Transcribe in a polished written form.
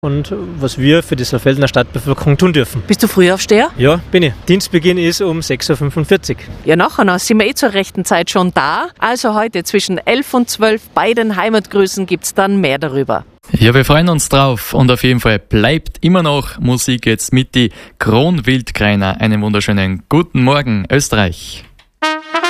und was wir für die Saalfeldener Stadtbevölkerung tun dürfen. Bist du Frühaufsteher? Ja, bin ich. Dienstbeginn ist um 6.45 Uhr. Ja, nachher sind wir zur rechten Zeit schon da. Also heute zwischen 11 und 12 bei den Heimatgrüßen gibt's dann mehr darüber. Ja, wir freuen uns drauf und auf jeden Fall bleibt immer noch Musik jetzt mit die Kronwildkreiner. Einen wunderschönen guten Morgen, Österreich.